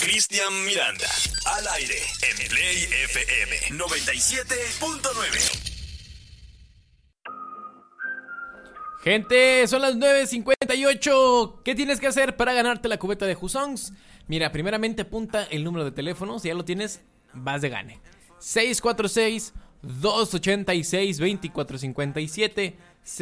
Cristian Miranda, al aire, en Play FM 97.9. Gente, son las 9:58. ¿Qué tienes que hacer para ganarte la cubeta de Jusongs? Mira, primeramente apunta el número de teléfono. Si ya lo tienes, vas de gane. 646-286-2457.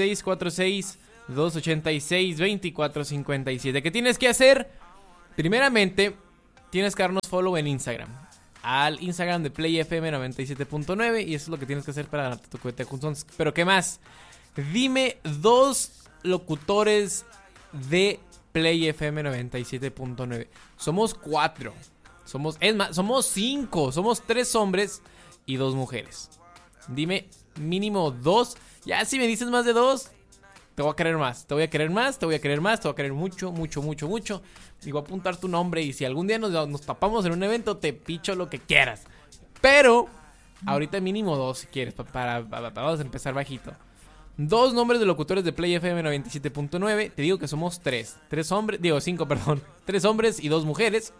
646-286-2457. ¿Qué tienes que hacer? Primeramente, tienes que darnos follow en Instagram. Al Instagram de Play FM 97.9. Y eso es lo que tienes que hacer para ganarte tu cubeta de Jusongs. ¿Pero qué más? Dime dos locutores de Play FM 97.9. Somos 4. Somos 5. Somos 3 hombres y 2 mujeres. Dime mínimo 2. Ya si me dices más de 2, te voy a querer más. Te voy a querer más, te voy a querer más, te voy a querer mucho, mucho, mucho, mucho. Y voy a apuntar tu nombre. Y si algún día nos tapamos en un evento, te picho lo que quieras. Pero ahorita mínimo 2 si quieres. Vamos a empezar bajito. 2 nombres de locutores de Play FM 97.9. Te digo que somos 3. 3 hombres, 5, perdón. 3 hombres y 2 mujeres.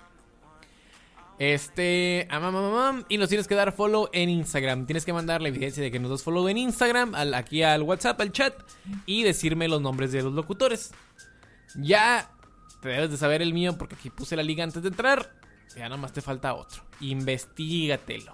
Y nos tienes que dar follow en Instagram. Tienes que mandar la evidencia de que nos das follow en Instagram, aquí al WhatsApp, al chat, y decirme los nombres de los locutores. Ya te debes de saber el mío porque aquí puse la liga antes de entrar. Ya nada más te falta otro. Investígatelo.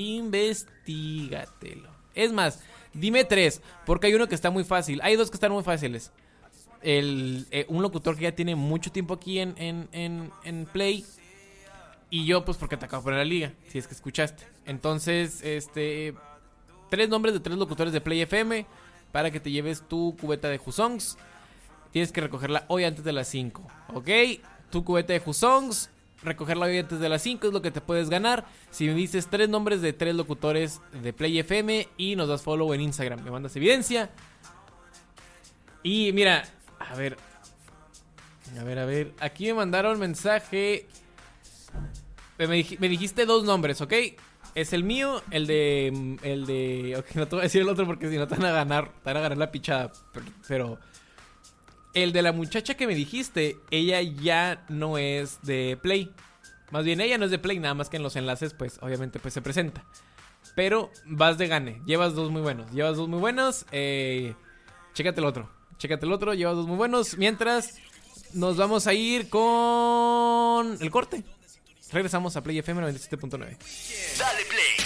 Es más, dime 3, porque hay uno que está muy fácil. Hay 2 que están muy fáciles. Un locutor que ya tiene mucho tiempo aquí en Play. Y yo, pues, porque te acabo de poner la liga, si es que escuchaste. Entonces, 3 nombres de 3 locutores de Play FM para que te lleves tu cubeta de Jusongs. Tienes que recogerla hoy antes de las 5, ¿ok? Tu cubeta de Jusongs, recogerla hoy antes de las 5 es lo que te puedes ganar. Si me dices 3 nombres de 3 locutores de Play FM y nos das follow en Instagram, me mandas evidencia. Y mira, a ver, aquí me mandaron mensaje. Me dijiste 2 nombres, ¿ok? Es el mío, el de... Ok, no te voy a decir el otro porque si no te van a ganar la pichada. Pero el de la muchacha que me dijiste, ella ya no es de Play. Más bien, ella no es de Play, nada más que en los enlaces, pues, obviamente, pues, se presenta. Pero vas de gane, llevas 2 muy buenos. Chécate el otro, llevas 2 muy buenos. Mientras, nos vamos a ir con el corte. Regresamos a Play FM 97.9. Dale Play.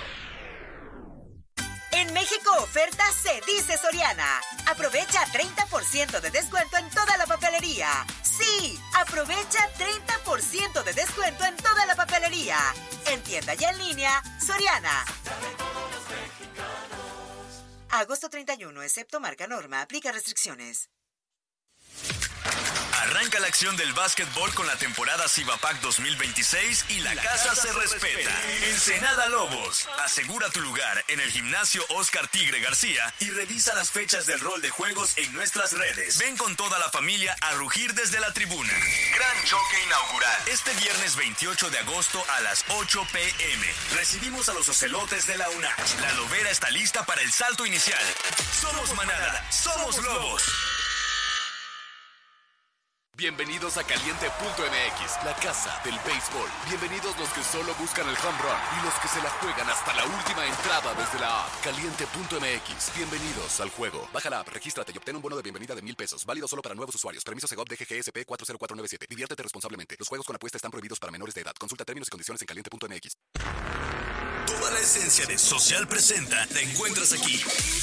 En México, oferta se dice Soriana. Aprovecha 30% de descuento en toda la papelería. Sí, aprovecha 30% de descuento en toda la papelería. En tienda y en línea, Soriana. Agosto 31, excepto marca Norma, aplica restricciones. Arranca la acción del básquetbol con la temporada Cibapac 2026 y la casa se respeta. Ensenada Lobos. Asegura tu lugar en el gimnasio Oscar Tigre García y revisa las fechas del rol de juegos en nuestras redes. Ven con toda la familia a rugir desde la tribuna. Gran choque inaugural. Este viernes 28 de agosto a las 8 p.m. Recibimos a los ocelotes de la UNACH. La lobera está lista para el salto inicial. Somos manada, somos lobos. Bienvenidos a Caliente.mx, la casa del béisbol. Bienvenidos los que solo buscan el home run y los que se la juegan hasta la última entrada desde la app. Caliente.mx, bienvenidos al juego. Baja la app, regístrate y obtén un bono de bienvenida de $1,000. Válido solo para nuevos usuarios. Permiso Segov DGGSP 40497. Diviértete responsablemente. Los juegos con apuesta están prohibidos para menores de edad. Consulta términos y condiciones en Caliente.mx. Toda la esencia de Social Presenta la encuentras aquí.